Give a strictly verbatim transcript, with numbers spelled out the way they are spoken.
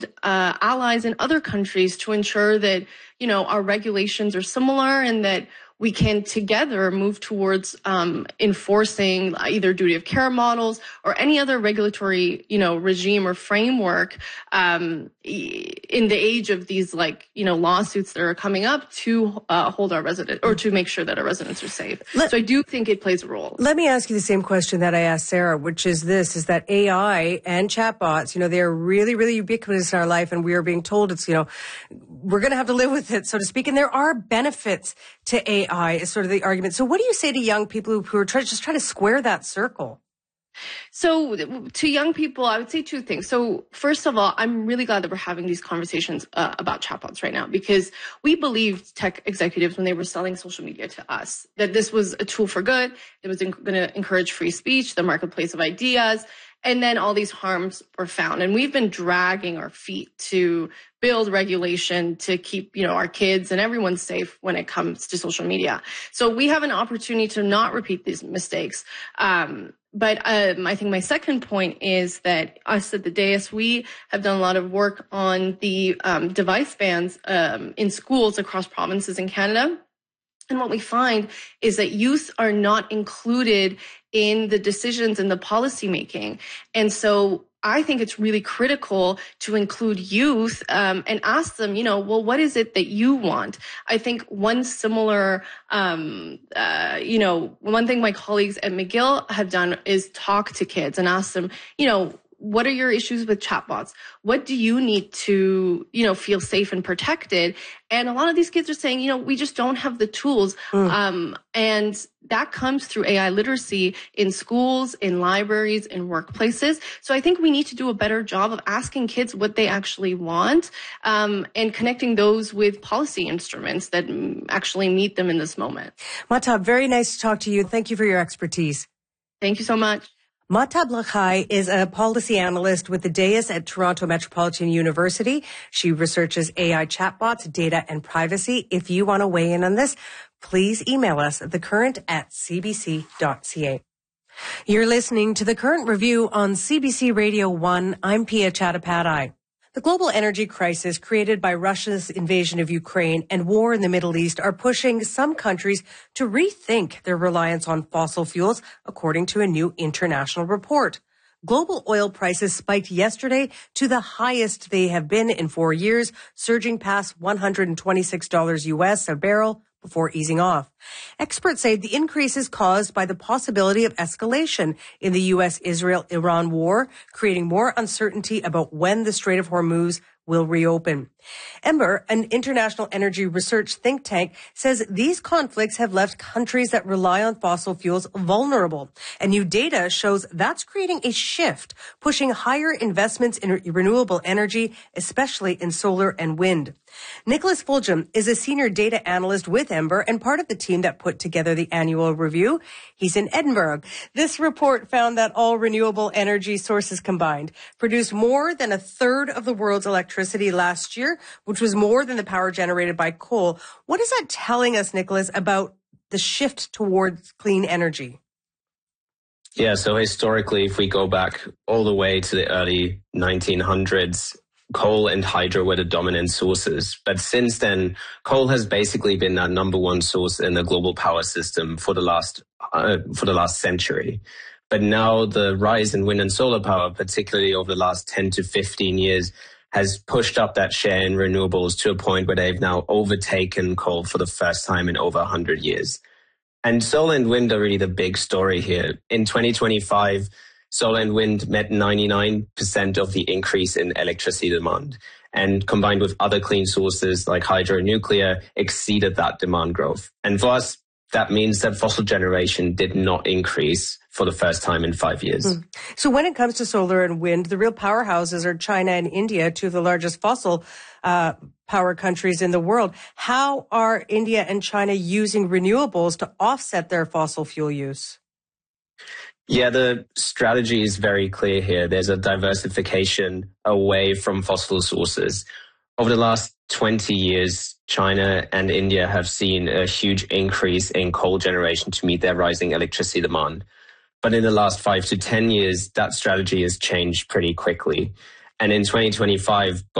uh, allies in other countries to ensure that, you know, our regulations are similar and that we can together move towards um, enforcing either duty of care models or any other regulatory, you know, regime or framework um, in the age of these, like, you know, lawsuits that are coming up to uh, hold our residents or to make sure that our residents are safe. Let, so I do think it plays a role. Let me ask you the same question that I asked Sarah, which is this, is that A I and chatbots, you know, they're really, really ubiquitous in our life, and we are being told it's, you know, we're going to have to live with it, so to speak. And there are benefits to A I, is sort of the argument. So what do you say to young people who, who are try, just trying to square that circle? So to young people, I would say two things. So first of all, I'm really glad that we're having these conversations uh, about chatbots right now, because we believed, tech executives, when they were selling social media to us, that this was a tool for good. It was going to encourage free speech, the marketplace of ideas. And then all these harms were found. And we've been dragging our feet to build regulation to keep, you know, our kids and everyone safe when it comes to social media. So we have an opportunity to not repeat these mistakes. Um, but um, I think my second point is that us at the D A I S, we have done a lot of work on the um, device bans um, in schools across provinces in Canada. And what we find is that youth are not included in the decisions and the policy making. And so I think it's really critical to include youth um, and ask them, you know, well, what is it that you want? I think one similar, um, uh, you know, one thing my colleagues at McGill have done is talk to kids and ask them, you know, what are your issues with chatbots? What do you need to, you know, feel safe and protected? And a lot of these kids are saying, you know, we just don't have the tools. Mm. Um, and that comes through A I literacy in schools, in libraries, in workplaces. So I think we need to do a better job of asking kids what they actually want um, and connecting those with policy instruments that actually meet them in this moment. Mahtab, very nice to talk to you. Thank you for your expertise. Thank you so much. Mahtab Lakhai is a policy analyst with the D A I S at Toronto Metropolitan University. She researches A I chatbots, data, and privacy. If you want to weigh in on this, please email us at thecurrent at c b c dot c a. You're listening to The Current Review on C B C Radio one. I'm Pia Chattopadhyay. The global energy crisis created by Russia's invasion of Ukraine and war in the Middle East are pushing some countries to rethink their reliance on fossil fuels, according to a new international report. Global oil prices spiked yesterday to the highest they have been in four years, surging past one hundred twenty-six dollars U S a barrel before easing off. Experts say the increase is caused by the possibility of escalation in the U S Israel Iran war, creating more uncertainty about when the Strait of Hormuz will reopen. Ember, an international energy research think tank, says these conflicts have left countries that rely on fossil fuels vulnerable. And new data shows that's creating a shift, pushing higher investments in renewable energy, especially in solar and wind. Nicholas Fulgham is a senior data analyst with Ember and part of the team that put together the annual review. He's in Edinburgh. This report found that all renewable energy sources combined produced more than a third of the world's electricity last year, which was more than the power generated by coal. What is that telling us, Nicholas, about the shift towards clean energy? Yeah, so historically, if we go back all the way to the early nineteen hundreds, coal and hydro were the dominant sources. But since then, coal has basically been that number one source in the global power system for the last uh, for the last century. But now the rise in wind and solar power, particularly over the last ten to fifteen years, has pushed up that share in renewables to a point where they've now overtaken coal for the first time in over one hundred years. And solar and wind are really the big story here. In twenty twenty-five, solar and wind met ninety-nine percent of the increase in electricity demand, and combined with other clean sources like hydro and nuclear, exceeded that demand growth. And for us, that means that fossil generation did not increase for the first time in five years. Mm. So when it comes to solar and wind, the real powerhouses are China and India, two of the largest fossil uh, power countries in the world. How are India and China using renewables to offset their fossil fuel use? Yeah, the strategy is very clear here. There's a diversification away from fossil sources. Over the last twenty years, China and India have seen a huge increase in coal generation to meet their rising electricity demand. But in the last five to ten years, that strategy has changed pretty quickly. And in twenty twenty-five,